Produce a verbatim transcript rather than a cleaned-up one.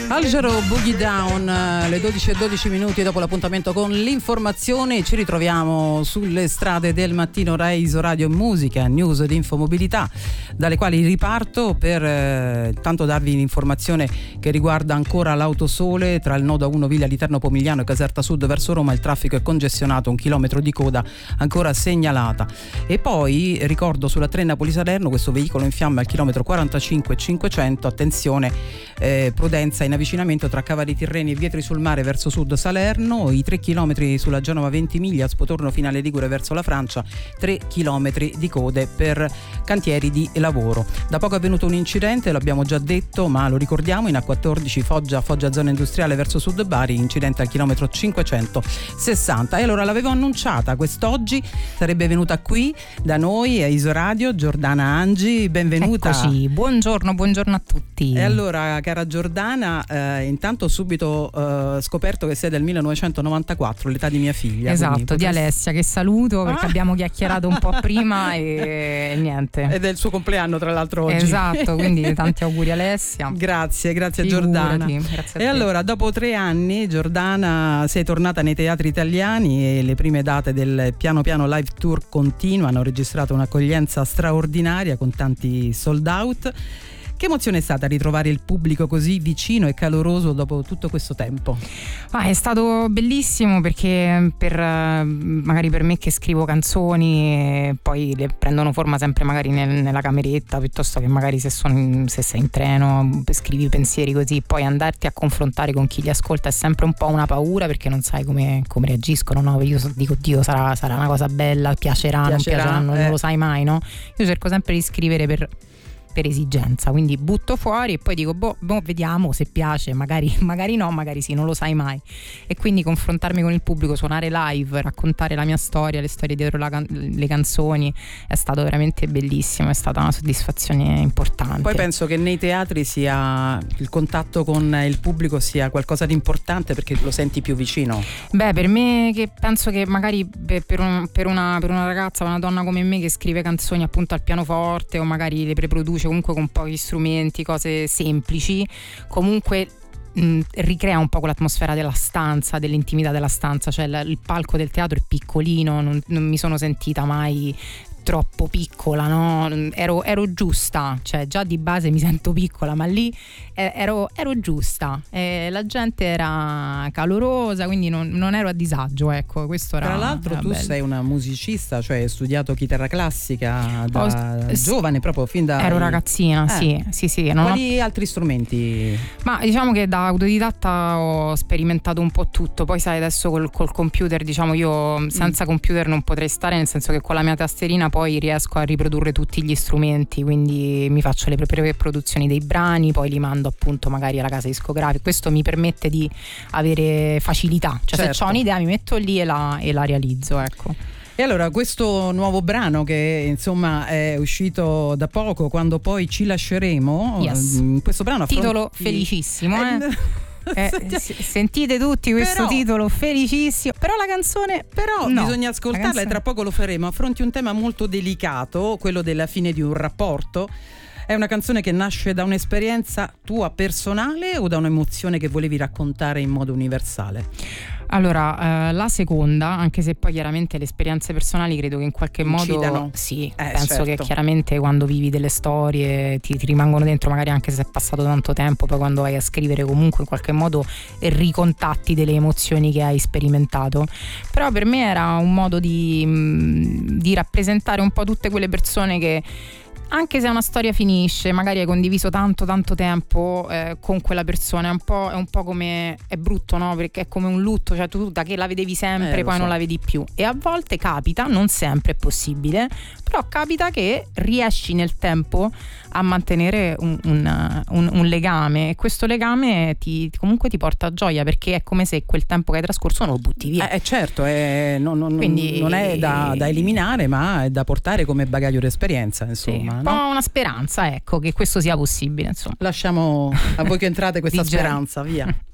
Algero Boogie Down, le dodici e dodici minuti dopo l'appuntamento con l'informazione. Ci ritroviamo sulle strade del mattino Rai Isoradio Musica, news ed infomobilità, dalle quali riparto per eh, tanto darvi l'informazione che riguarda ancora l'Autosole tra il nodo A uno Villa di Terno Pomigliano e Caserta Sud verso Roma. Il traffico è congestionato, un chilometro di coda ancora segnalata. E poi ricordo sulla tre Napoli-Salerno questo veicolo in fiamme al chilometro quarantacinque cinquecento. Attenzione, eh, prudenza in avvicinamento tra Cavari Tirreni e Vietri sul Mare verso sud Salerno, i tre chilometri sulla Genova Ventimiglia, Spotorno Finale Ligure verso la Francia, tre chilometri di code per cantieri di lavoro. Da poco è avvenuto un incidente, l'abbiamo già detto, ma lo ricordiamo, in A quattordici Foggia, Foggia zona industriale verso sud Bari, incidente al chilometro cinquecentosessanta. E allora l'avevo annunciata, quest'oggi sarebbe venuta qui da noi a Isoradio Giordana Angi, benvenuta. Eccoci, buongiorno, buongiorno a tutti. E allora, cara Giordana, Eh, intanto ho subito eh, scoperto che sei del millenovecentonovantaquattro, l'età di mia figlia. Esatto, potresti... di Alessia, che saluto perché ah. abbiamo chiacchierato un po' prima e niente. Ed è il suo compleanno tra l'altro oggi. Esatto, quindi tanti auguri Alessia. Grazie, grazie Figurati, Giordana. Grazie a e te. Allora, dopo tre anni, Giordana, sei tornata nei teatri italiani e le prime date del Piano Piano Live Tour continuano, hanno registrato un'accoglienza straordinaria con tanti sold out. Che emozione è stata ritrovare il pubblico così vicino e caloroso dopo tutto questo tempo? Ah, è stato bellissimo perché per magari per me che scrivo canzoni e poi le prendono forma sempre magari nel, nella cameretta, piuttosto che magari se, sono in, se sei in treno scrivi pensieri così, poi andarti a confrontare con chi li ascolta è sempre un po' una paura perché non sai come, come reagiscono, no? Io dico Dio sarà, sarà una cosa bella, piacerà, piacerà non piacerà, non, eh. non lo sai mai, no? Io cerco sempre di scrivere per per esigenza, quindi butto fuori e poi dico boh, boh vediamo se piace, magari, magari no, magari sì, non lo sai mai. E quindi confrontarmi con il pubblico, suonare live, raccontare la mia storia, le storie dietro la can- le canzoni è stato veramente bellissimo, è stata una soddisfazione importante. Poi penso che nei teatri sia il contatto con il pubblico sia qualcosa di importante perché lo senti più vicino. Beh, per me che penso che magari per, un, per, una, per una ragazza, una donna come me che scrive canzoni appunto al pianoforte o magari le preproduce comunque con pochi strumenti, cose semplici, comunque mh, ricrea un po' quell'atmosfera della stanza, dell'intimità della stanza, cioè l- il palco del teatro è piccolino, non, non mi sono sentita mai troppo piccola, no? Ero, ero giusta, cioè già di base mi sento piccola, ma lì eh, ero, ero giusta, eh, la gente era calorosa, quindi non, non ero a disagio, ecco, questo era. Tra l'altro era tu bello. Sei una musicista, cioè hai studiato chitarra classica da Ho, giovane, proprio fin da. Ero ragazzina, eh. sì, sì, sì. Non Quali ho... altri strumenti? Ma diciamo che da autodidatta ho sperimentato un po' tutto, poi sai adesso col, col computer, diciamo io senza mm. computer non potrei stare, nel senso che con la mia tastierina poi riesco a riprodurre tutti gli strumenti, quindi mi faccio le proprie produzioni dei brani, poi li mando appunto magari alla casa discografica. Questo mi permette di avere facilità, cioè certo. Se ho un'idea mi metto lì e la, e la realizzo, ecco. E allora questo nuovo brano che insomma è uscito da poco, Quando poi ci lasceremo, yes. questo brano affronti... titolo felicissimo, eh? Eh, sentite tutti questo però, titolo felicissimo, però la canzone però no, bisogna ascoltarla canzone... e tra poco lo faremo. Affronti un tema molto delicato, quello della fine di un rapporto. È una canzone che nasce da un'esperienza tua personale o da un'emozione che volevi raccontare in modo universale? Allora, eh, la seconda, anche se poi chiaramente le esperienze personali credo che in qualche Incidano. modo sì, eh, penso certo. che chiaramente quando vivi delle storie ti, ti rimangono dentro, magari anche se è passato tanto tempo, poi quando vai a scrivere comunque in qualche modo ricontatti delle emozioni che hai sperimentato. Però per me era un modo di, di rappresentare un po' tutte quelle persone che, anche se una storia finisce, magari hai condiviso tanto tanto tempo eh, con quella persona, è un po', è un po' come, è brutto, no? Perché è come un lutto, cioè tu da che la vedevi sempre eh, poi so. non la vedi più, e a volte capita, non sempre è possibile, però capita che riesci nel tempo a mantenere un, un, un, un legame, e questo legame ti, comunque ti porta gioia, perché è come se quel tempo che hai trascorso non lo butti via. Eh, certo, è, non, non, Quindi, non è da, da eliminare, ma è da portare come bagaglio d'esperienza, insomma. Sì, un no? po' una speranza, ecco, che questo sia possibile, insomma. Lasciamo a voi che entrate questa speranza, via.